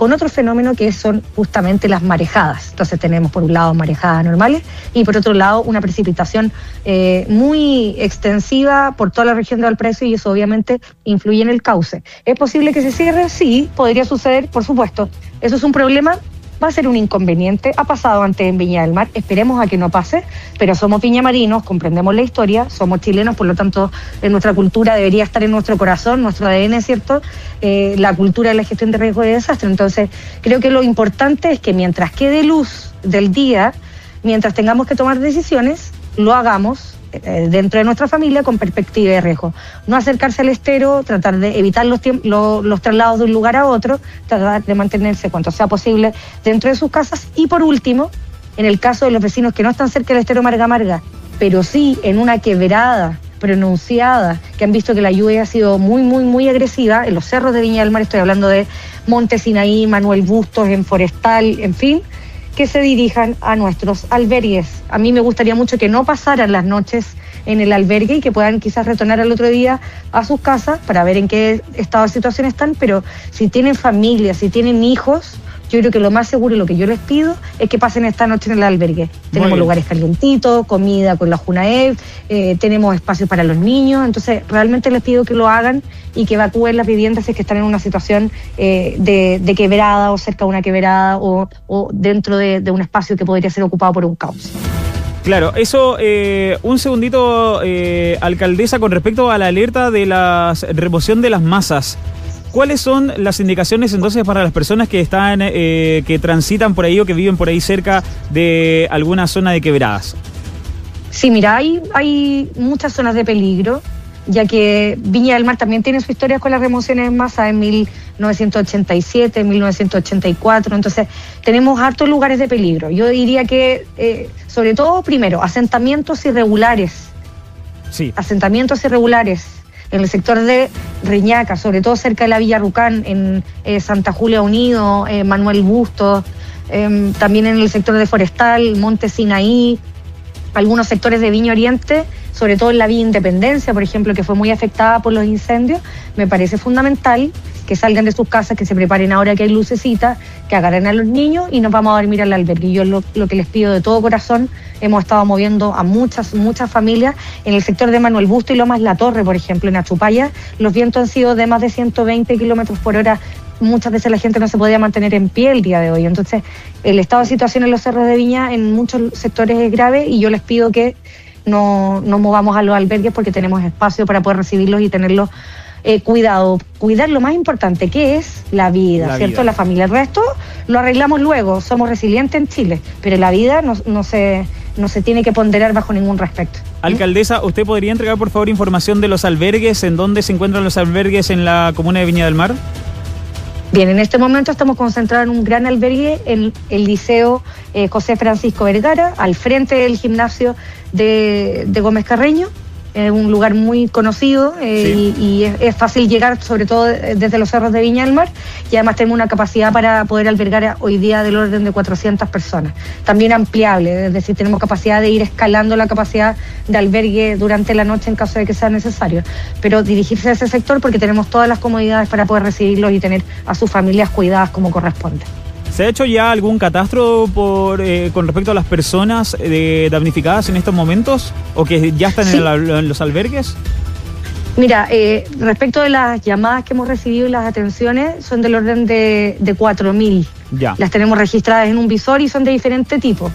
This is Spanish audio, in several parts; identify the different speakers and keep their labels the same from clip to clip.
Speaker 1: con otro fenómeno que son justamente las marejadas. Entonces tenemos por un lado marejadas normales y por otro lado una precipitación muy extensiva por toda la región de Valparaíso, y eso obviamente influye en el cauce. ¿Es posible que se cierre? Sí, podría suceder, por supuesto. ¿Eso es un problema? Va a ser un inconveniente. Ha pasado antes en Viña del Mar, esperemos a que no pase, pero somos viñamarinos, comprendemos la historia, somos chilenos, por lo tanto en nuestra cultura debería estar en nuestro corazón, nuestro ADN, ¿cierto? La cultura de la gestión de riesgo de desastre. Entonces creo que lo importante es que mientras quede luz del día, mientras tengamos que tomar decisiones, lo hagamos dentro de nuestra familia con perspectiva de riesgo. No acercarse al estero, tratar de evitar los traslados de un lugar a otro, tratar de mantenerse cuanto sea posible dentro de sus casas. Y por último, en el caso de los vecinos que no están cerca del estero Marga Marga, pero sí en una quebrada pronunciada, que han visto que la lluvia ha sido muy agresiva, en los cerros de Viña del Mar, estoy hablando de Monte Sinaí, Manuel Bustos, en Forestal, en fin, que se dirijan a nuestros albergues. A mí me gustaría mucho que no pasaran las noches en el albergue y que puedan quizás retornar al otro día a sus casas para ver en qué estado de situación están, pero si tienen familia, si tienen hijos, yo creo que lo más seguro y lo que yo les pido es que pasen esta noche en el albergue. Tenemos lugares calientitos, comida con la Junaed, tenemos espacios para los niños, entonces realmente les pido que lo hagan y que evacúen las viviendas si es que están en una situación de quebrada o cerca de una quebrada o dentro de un espacio que podría ser ocupado por un cauce.
Speaker 2: Claro, eso, un segundito, alcaldesa, con respecto a la alerta de la remoción de las masas. ¿Cuáles son las indicaciones entonces para las personas que están, que transitan por ahí o que viven por ahí cerca de alguna zona de quebradas?
Speaker 1: Sí, mira, hay muchas zonas de peligro, ya que Viña del Mar también tiene su historia con las remociones en masa en 1987, 1984, entonces tenemos hartos lugares de peligro. Yo diría que, sobre todo, primero, asentamientos irregulares.
Speaker 2: Sí.
Speaker 1: Asentamientos irregulares en el sector de Reñaca, sobre todo cerca de la Villa Rucán, en Santa Julia Unido, Manuel Bustos, también en el sector de Forestal, Monte Sinaí, algunos sectores de Viña Oriente, sobre todo en la Villa Independencia, por ejemplo, que fue muy afectada por los incendios. Me parece fundamental que salgan de sus casas, que se preparen ahora que hay lucecita, que agarren a los niños y nos vamos a dormir al albergue. Y yo lo que les pido de todo corazón, hemos estado moviendo a muchas familias. En el sector de Manuel Busto y Lomas La Torre, por ejemplo, en Achupaya, los vientos han sido de más de 120 kilómetros por hora. Muchas veces la gente no se podía mantener en pie el día de hoy. Entonces, el estado de situación en los cerros de Viña en muchos sectores es grave y yo les pido que no movamos a los albergues porque tenemos espacio para poder recibirlos y tenerlos cuidar lo más importante, que es la vida, ¿cierto? La familia. El resto lo arreglamos luego, somos resilientes en Chile, pero la vida no se tiene que ponderar bajo ningún respecto.
Speaker 2: Alcaldesa, ¿usted podría entregar por favor información de los albergues, en dónde se encuentran los albergues en la comuna de Viña del Mar?
Speaker 1: Bien, en este momento estamos concentrados en un gran albergue en el Liceo José Francisco Vergara, al frente del gimnasio de Gómez Carreño, un lugar muy conocido sí. y es fácil llegar, sobre todo desde los cerros de Viña del Mar, y además tenemos una capacidad para poder albergar hoy día del orden de 400 personas, también ampliable, es decir, tenemos capacidad de ir escalando la capacidad de albergue durante la noche en caso de que sea necesario, pero dirigirse a ese sector porque tenemos todas las comodidades para poder recibirlos y tener a sus familias cuidadas como corresponde.
Speaker 2: ¿Se ha hecho ya algún catastro con respecto a las personas damnificadas en estos momentos o que ya están sí. en los albergues?
Speaker 1: Mira, respecto de las llamadas que hemos recibido y las atenciones, son del orden de 4.000. Ya. Las tenemos registradas en un visor y son de diferente tipo.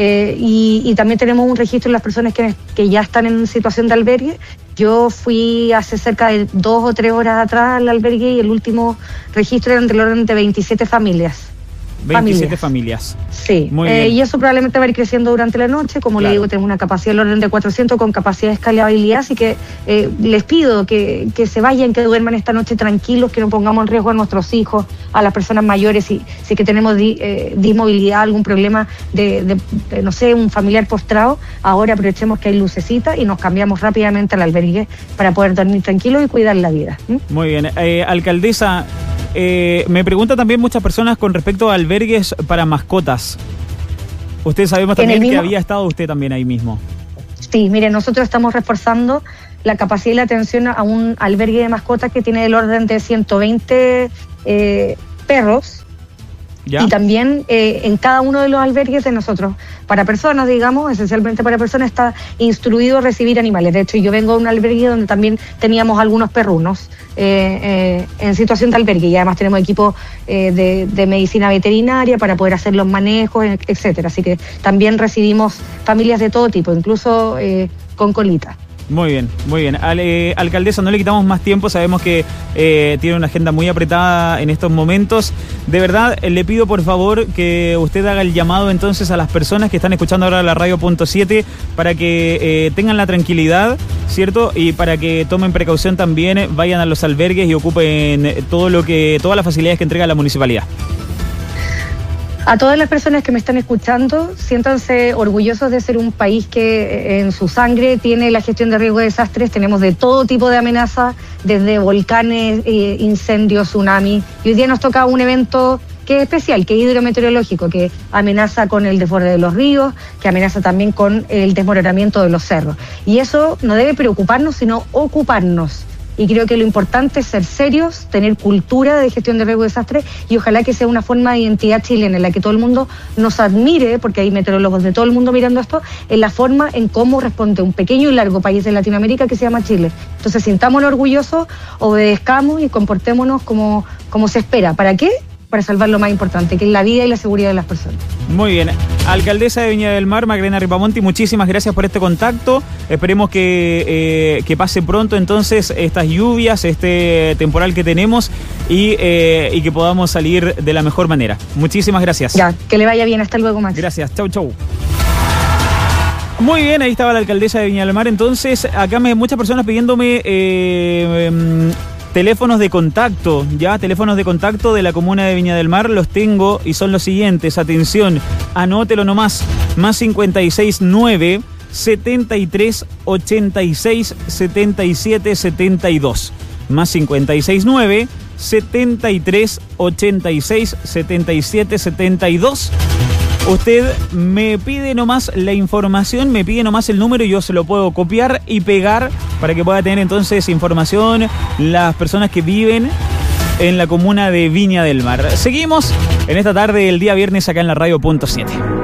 Speaker 1: Y también tenemos un registro de las personas que ya están en situación de albergue. Yo fui hace cerca de 2 o 3 horas atrás al albergue y el último registro eran del orden de 27 familias.
Speaker 2: 27 familias.
Speaker 1: Sí, muy bien. Y eso probablemente va a ir creciendo durante la noche. Como claro. Le digo, tenemos una capacidad del orden de 400 con capacidad de escalabilidad, así que les pido que se vayan, que duerman esta noche tranquilos, que no pongamos en riesgo a nuestros hijos, a las personas mayores, si que tenemos dismovilidad, algún problema de no sé, un familiar postrado. Ahora aprovechemos que hay lucecita y nos cambiamos rápidamente al albergue para poder dormir tranquilos y cuidar la vida.
Speaker 2: Muy bien. Alcaldesa, me preguntan también muchas personas con respecto a albergues para mascotas. Usted sabemos también que había estado usted también ahí mismo.
Speaker 1: Sí, mire, nosotros estamos reforzando la capacidad y la atención a un albergue de mascotas que tiene el orden de 120 perros
Speaker 2: ¿Ya?
Speaker 1: Y también en cada uno de los albergues de nosotros, para personas, digamos, esencialmente para personas, está instruido a recibir animales. De hecho, yo vengo de un albergue donde también teníamos algunos perrunos en situación de albergue, y además tenemos equipos de medicina veterinaria para poder hacer los manejos, etcétera. Así que también recibimos familias de todo tipo, incluso con colita.
Speaker 2: Muy bien, muy bien. Alcaldesa, no le quitamos más tiempo, sabemos que tiene una agenda muy apretada en estos momentos. De verdad, le pido por favor que usted haga el llamado entonces a las personas que están escuchando ahora la radio Punto 7 para que tengan la tranquilidad, ¿cierto? Y para que tomen precaución también, vayan a los albergues y ocupen todas las facilidades que entrega la municipalidad.
Speaker 1: A todas las personas que me están escuchando, siéntanse orgullosos de ser un país que en su sangre tiene la gestión de riesgo de desastres. Tenemos de todo tipo de amenazas, desde volcanes, incendios, tsunamis. Y hoy día nos toca un evento que es especial, que es hidrometeorológico, que amenaza con el desborde de los ríos, que amenaza también con el desmoronamiento de los cerros. Y eso no debe preocuparnos, sino ocuparnos. Y creo que lo importante es ser serios, tener cultura de gestión de riesgo de desastre, y ojalá que sea una forma de identidad chilena en la que todo el mundo nos admire, porque hay meteorólogos de todo el mundo mirando esto, en la forma en cómo responde un pequeño y largo país de Latinoamérica que se llama Chile. Entonces, sintámonos orgullosos, obedezcamos y comportémonos como se espera. ¿Para qué? Para salvar lo más importante, que es la vida y la seguridad de las personas.
Speaker 2: Muy bien. Alcaldesa de Viña del Mar, Magdalena Ripamonti, muchísimas gracias por este contacto. Esperemos que pase pronto entonces estas lluvias, este temporal que tenemos y que podamos salir de la mejor manera. Muchísimas gracias.
Speaker 1: Ya, que le vaya bien. Hasta luego, Max.
Speaker 2: Gracias. Chau, chau. Muy bien, ahí estaba la alcaldesa de Viña del Mar. Entonces, acá muchas personas pidiéndome teléfonos de contacto, ya, teléfonos de contacto de la comuna de Viña del Mar, los tengo y son los siguientes, atención, anótelo nomás, más 569 73 86 77 72, más 569 73 86 77 72. Usted me pide nomás la información, me pide nomás el número y yo se lo puedo copiar y pegar para que pueda tener entonces información las personas que viven en la comuna de Viña del Mar. Seguimos en esta tarde del día viernes acá en la radio Punto 7.